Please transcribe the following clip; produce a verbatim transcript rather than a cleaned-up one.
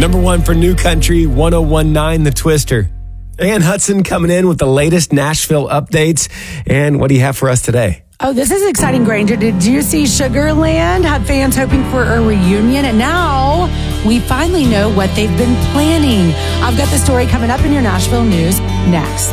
Number one for New Country, one oh one point nine The Twister. Ann Hudson coming in with the latest Nashville updates. And what do you have for us today? Oh, this is exciting, Granger. Did you see Sugarland had fans hoping for a reunion? And now we finally know what they've been planning. I've got the story coming up in your Nashville news next.